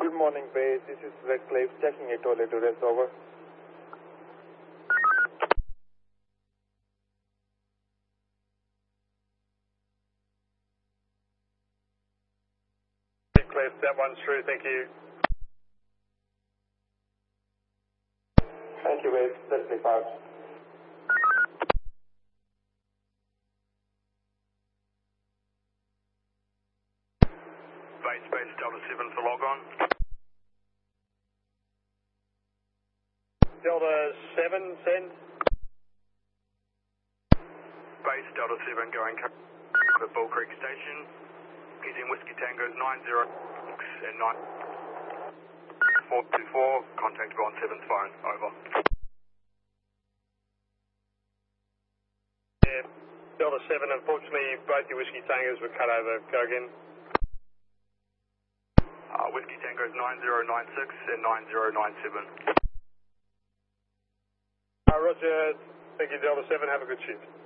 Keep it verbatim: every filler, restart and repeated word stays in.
Good morning, base. This is Redcliffe checking a toilet to rest. Over. Redcliffe, that one's true, thank you. Thank you, base. Redcliffe out. Base, base, Delta seven for log on. Delta seven, send. Base, Delta seven going to Bull Creek Station. He's in Whiskey Tango's nine zero and nine four two four. Contact on seven's phone. Over. Yeah, Delta seven, unfortunately, both your Whiskey Tangos were cut over. Go again. Uh, Whiskey Tango's nine zero nine six and nine zero nine seven. Uh, Roger. Thank you, Delta seven. Have a good shift.